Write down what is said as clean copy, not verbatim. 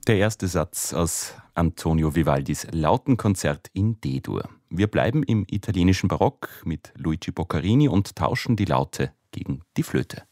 Der erste Satz aus Antonio Vivaldis Lautenkonzert in D-Dur. Wir bleiben im italienischen Barock mit Luigi Boccherini und tauschen die Laute gegen die Flöte.